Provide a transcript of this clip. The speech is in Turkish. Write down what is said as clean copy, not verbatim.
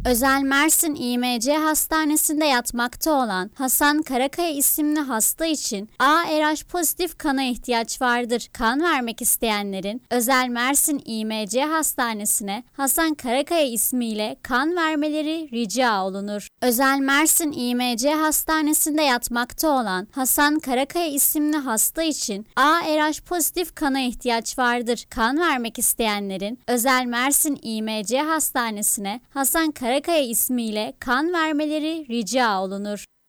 Özel Mersin İMC Hastanesi'nde yatmakta olan Hasan Karakaya isimli hasta için ARH pozitif kana ihtiyaç vardır. Kan vermek isteyenlerin Özel Mersin İMC Hastanesi'ne Hasan Karakaya ismiyle kan vermeleri rica olunur. Özel Mersin İMC Hastanesi'nde yatmakta olan Hasan Karakaya isimli hasta için ARH pozitif kana ihtiyaç vardır. Kan vermek isteyenlerin Özel Mersin İMC Hastanesi'ne Hasan Karakaya ismiyle kan vermeleri rica olunur.